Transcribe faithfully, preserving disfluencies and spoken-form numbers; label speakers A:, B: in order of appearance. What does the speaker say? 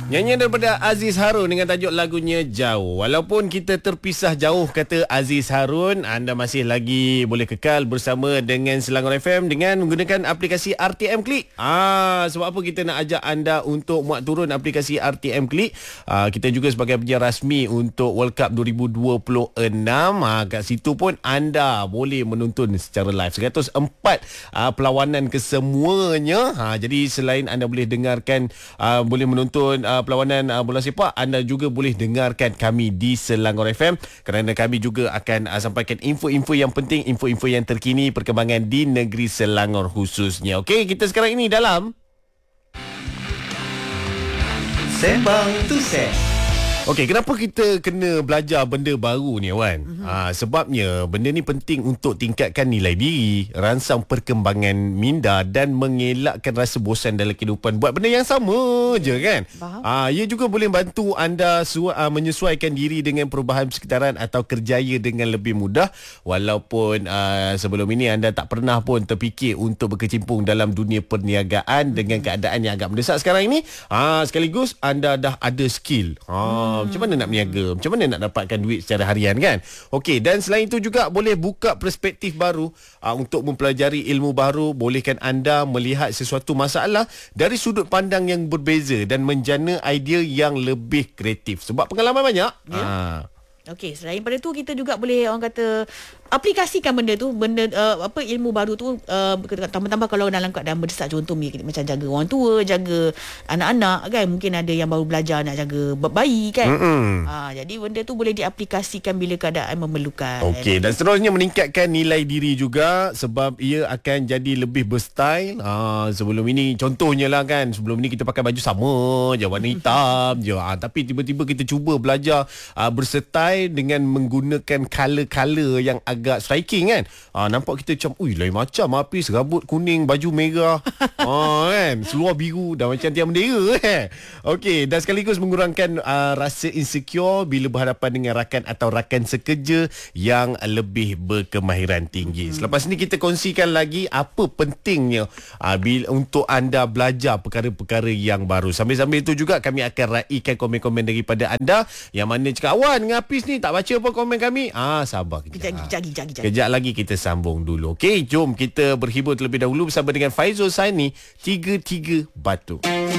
A: Nyanyian daripada Aziz Harun dengan tajuk lagunya Jauh. Walaupun kita terpisah jauh, kata Aziz Harun, anda masih lagi boleh kekal bersama dengan Selangor F M dengan menggunakan aplikasi R T M Click. Ah, sebab apa kita nak ajak anda untuk muat turun aplikasi R T M Click? Ah, kita juga sebagai penyiar rasmi untuk World Cup dua ribu dua puluh enam. Ah, kat situ pun anda boleh menonton secara live seratus empat ah, perlawanan kesemuanya. Ah, jadi selain anda boleh dengarkan, ah, boleh menonton ah, perlawanan uh, bola sepak, anda juga boleh dengarkan kami di Selangor F M kerana kami juga akan uh, sampaikan info-info yang penting, info-info yang terkini perkembangan di negeri Selangor khususnya. Okey, kita sekarang ini dalam Sembang Tuset. Okey, kenapa kita kena belajar benda baru ni, Wan? Mm-hmm. Ha, sebabnya benda ni penting untuk tingkatkan nilai diri, rangsang perkembangan minda dan mengelakkan rasa bosan dalam kehidupan. Buat benda yang sama je kan? Ha, ia juga boleh bantu anda su- uh, menyesuaikan diri dengan perubahan sekitaran atau kerjaya dengan lebih mudah. Walaupun uh, sebelum ini anda tak pernah pun terfikir untuk berkecimpung dalam dunia perniagaan dengan keadaan yang agak mendesak sekarang ini. Ha, sekaligus anda dah ada skill. Ha, macam mana nak berniaga, macam mana nak dapatkan duit secara harian kan. Okey, dan selain itu juga boleh buka perspektif baru aa, untuk mempelajari ilmu baru. Bolehkan anda melihat sesuatu masalah dari sudut pandang yang berbeza dan menjana idea yang lebih kreatif sebab pengalaman banyak.
B: Ya.
A: Aa.
B: Okey, selain pada tu kita juga boleh orang kata aplikasikan benda tu, benda uh, apa ilmu baru tu uh, tambah-tambah kalau dalam keadaan berdesak, contoh macam jaga orang tua, jaga anak-anak kan, mungkin ada yang baru belajar nak jaga bayi kan. Ha, jadi benda tu boleh diaplikasikan bila keadaan memerlukan.
A: Okey, dan seterusnya meningkatkan nilai diri juga sebab ia akan jadi lebih berstyle. Ha, sebelum ini contohnya lah kan, sebelum ini kita pakai baju sama je, warna hitam je. Ha, tapi tiba-tiba kita cuba belajar uh, berstyle dengan menggunakan color-color yang agak striking kan. Ha, nampak kita macam, ui lain macam Hafiz, rambut kuning, baju merah, ha, kan, seluar biru, dah macam tiang bendera eh. Okey, dan sekaligus mengurangkan uh, rasa insecure bila berhadapan dengan rakan atau rakan sekerja yang lebih berkemahiran tinggi. Hmm. Selepas ni kita kongsikan lagi apa pentingnya uh, bila, untuk anda belajar perkara-perkara yang baru. Sambil-sambil itu juga kami akan raikan komen-komen daripada anda yang mana cakap, Wan dengan Hafiz ni tak baca apa komen kami. Ah, sabar kejap.
B: Kejap, kejap, kejap, kejap.
A: Kejap lagi kita sambung dulu. Okey, jom kita berhibur terlebih dahulu bersama dengan Faizul Saini, tiga tiga Batu.